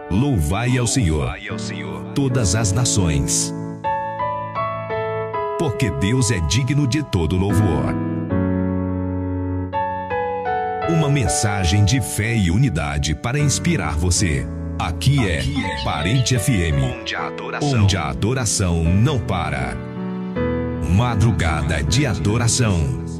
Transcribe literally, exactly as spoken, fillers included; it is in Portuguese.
Louvai ao Senhor, todas as nações, porque Deus é digno de todo louvor. Uma mensagem de fé e unidade para inspirar você. Aqui é Parente F M, onde a adoração, onde a adoração não para. Madrugada de adoração.